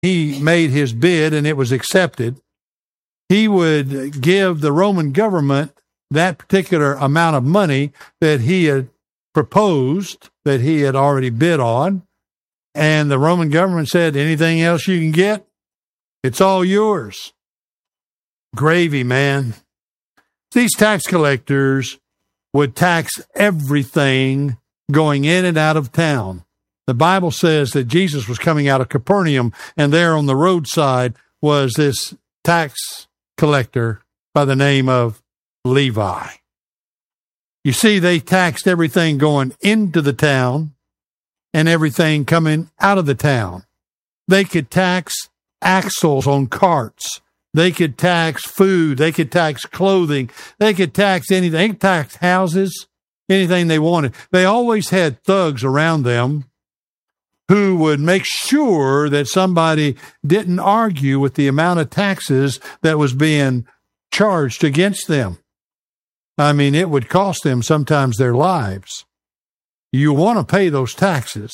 he made his bid and it was accepted, he would give the Roman government that particular amount of money that he had proposed, that he had already bid on. And the Roman government said, anything else you can get, it's all yours. Gravy, man. These tax collectors would tax everything going in and out of town. The Bible says that Jesus was coming out of Capernaum, and there on the roadside was this tax collector by the name of Levi. You see, they taxed everything going into the town and everything coming out of the town. They could tax axles on carts. They could tax food. They could tax clothing. They could tax anything. They could tax houses, anything they wanted. They always had thugs around them who would make sure that somebody didn't argue with the amount of taxes that was being charged against them. I mean, it would cost them sometimes their lives. You want to pay those taxes.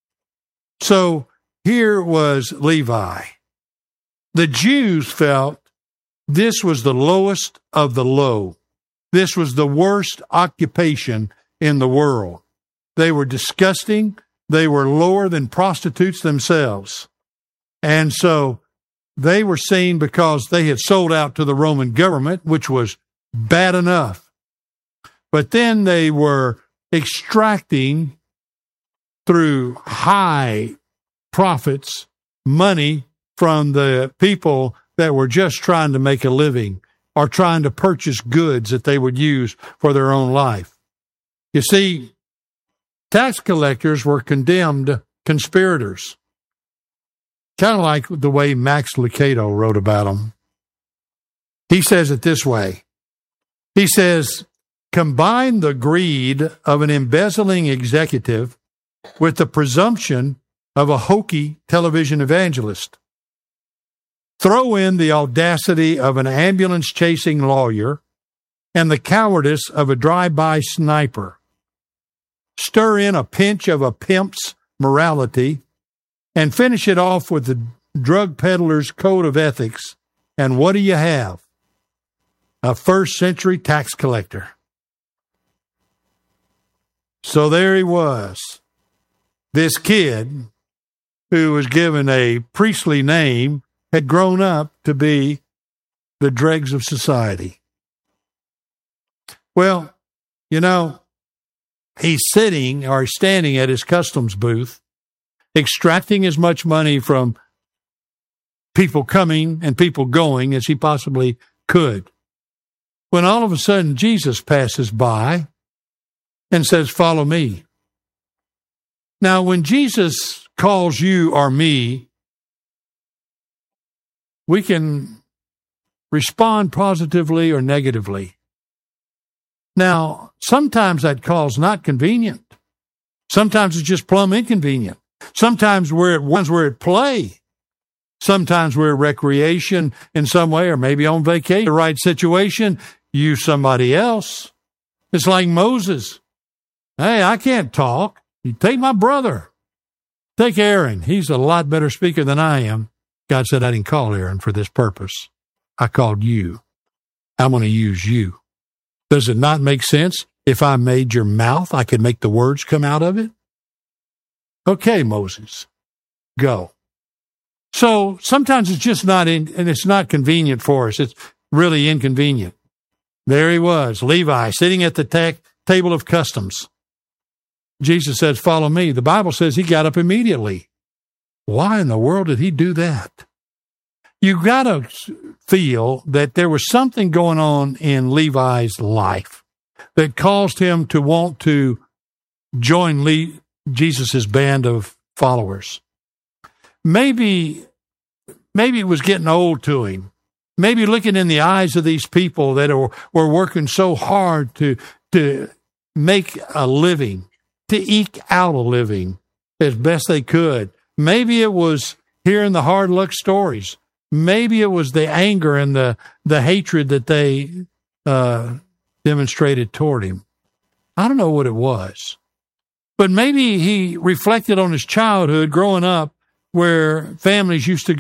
So here was Levi. The Jews felt this was the lowest of the low. This was the worst occupation in the world. They were disgusting. They were lower than prostitutes themselves. And so they were seen because they had sold out to the Roman government, which was bad enough. But then they were extracting through high profits money from the people that were just trying to make a living or trying to purchase goods that they would use for their own life. You see, tax collectors were condemned conspirators, kind of like the way Max Lucado wrote about them. He says it this way. He says, combine the greed of an embezzling executive with the presumption of a hokey television evangelist. Throw in the audacity of an ambulance-chasing lawyer and the cowardice of a drive-by sniper. Stir in a pinch of a pimp's morality and finish it off with the drug peddler's code of ethics. And what do you have? A first-century tax collector. So there he was, this kid who was given a priestly name had grown up to be the dregs of society. Well, you know, he's sitting or standing at his customs booth, extracting as much money from people coming and people going as he possibly could. When all of a sudden Jesus passes by and says, follow me. Now, when Jesus calls you or me, we can respond positively or negatively. Now, sometimes that call's not convenient. Sometimes it's just plumb inconvenient. Sometimes we're at play. Sometimes we're at recreation in some way, or maybe on vacation. The right situation, use somebody else. It's like Moses. Hey, I can't talk. You take my brother. Take Aaron. He's a lot better speaker than I am. God said I didn't call Aaron for this purpose. I called you. I'm going to use you. Does it not make sense? If I made your mouth, I could make the words come out of it. Okay, Moses, go. So sometimes it's just not and it's not convenient for us. It's really inconvenient. There he was, Levi, sitting at the table of customs. Jesus says, follow me. The Bible says he got up immediately. Why in the world did he do that? You got to feel that there was something going on in Levi's life that caused him to want to join Jesus' band of followers. Maybe it was getting old to him. Maybe looking in the eyes of these people that were working so hard to make a living, to eke out a living as best they could. Maybe it was hearing the hard luck stories. Maybe it was the anger and the hatred that they demonstrated toward him. I don't know what it was. But maybe he reflected on his childhood growing up where families used to